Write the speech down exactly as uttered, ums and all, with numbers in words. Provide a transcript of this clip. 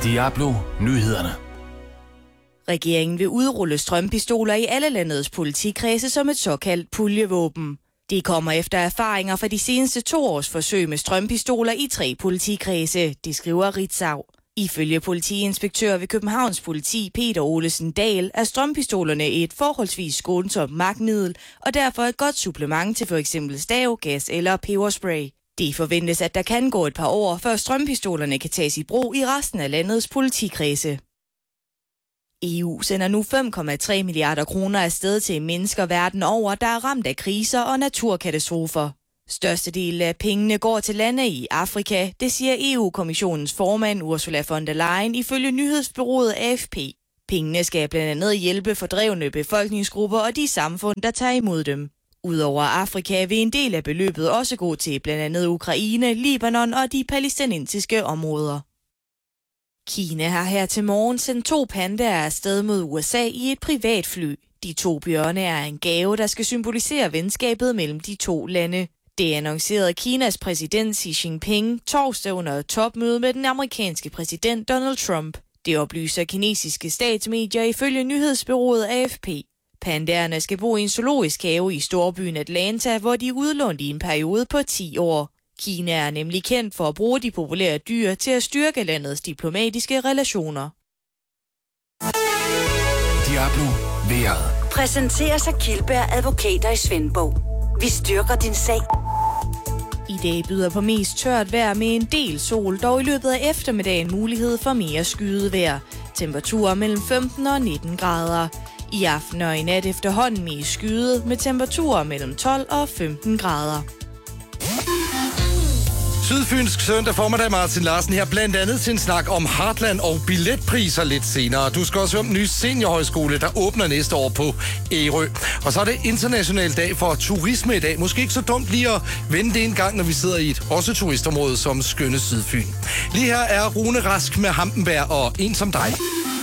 Diablo Nyhederne. Regeringen vil udrulle strømpistoler i alle landets politikredse som et såkaldt puljevåben. Det kommer efter erfaringer fra de seneste to års forsøg med strømpistoler i tre politikredse, det skriver Ritzau. Ifølge politiinspektør ved Københavns Politi Peter Olesen Dahl er strømpistolerne et forholdsvis skånsomt magtmiddel og derfor et godt supplement til f.eks. stav, gas eller peberspray. Det forventes, at der kan gå et par år, før strømpistolerne kan tages i brug i resten af landets politikredse. E U sender nu fem komma tre milliarder kroner afsted til mennesker verden over, der er ramt af kriser og naturkatastrofer. Størstedelen af pengene går til lande i Afrika, det siger E U-kommissionens formand Ursula von der Leyen ifølge nyhedsbureauet A F P. Pengene skal blandt andet hjælpe fordrevne befolkningsgrupper og de samfund, der tager imod dem. Udover Afrika vil en del af beløbet også gå til blandt andet Ukraine, Libanon og de palæstinensiske områder. Kina har her til morgen sendt to pandaer afsted mod U S A i et privatfly. De to bjørne er en gave, der skal symbolisere venskabet mellem de to lande. Det annoncerede Kinas præsident Xi Jinping torsdag under et topmøde med den amerikanske præsident Donald Trump. Det oplyser kinesiske statsmedier ifølge nyhedsbureauet A F P. Pandaerne skal bo i en zoologisk have i storbyen Atlanta, hvor de er udlånt i en periode på ti år. Kina er nemlig kendt for at bruge de populære dyr til at styrke landets diplomatiske relationer. Diablo vejret. Præsenteres af Kildberg Advokater i Svendborg. Vi styrker din sag. I dag byder på mest tørt vejr med en del sol, dog i løbet af eftermiddagen mulighed for mere skyet vejr. Temperaturer mellem femten og nitten grader. I aften og i nat efterhånden mest skyet med temperaturer mellem tolv og femten grader. Sydfynsk søndag formiddag, Martin Larsen her, blandt andet til en snak om Heartland og billetpriser lidt senere. Du skal også høre om den nye seniorhøjskole, der åbner næste år på Ærø. Og så er det international dag for turisme i dag. Måske ikke så dumt lige at vende det en gang, når vi sidder i et også turistområde som skønne Sydfyn. Lige her er Rune Rask med Hampenberg og En som dig.